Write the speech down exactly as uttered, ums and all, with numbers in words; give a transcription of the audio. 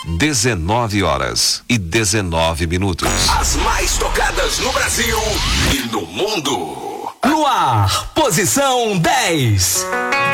dezenove horas e dezenove minutos. As mais tocadas no Brasil e no mundo. No ar, posição dez.